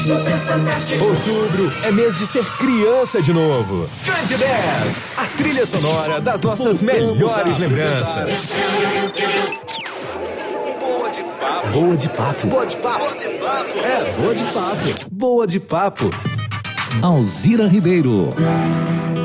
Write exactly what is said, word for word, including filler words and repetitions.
Super Fantástico. Outubro é mês de ser criança de novo. Grande dez, a trilha sonora das nossas Voltamos melhores a lembranças. Boa de papo. Boa de papo. Boa de papo. Boa de papo. É, boa de papo. Boa de papo. Alzira Ribeiro.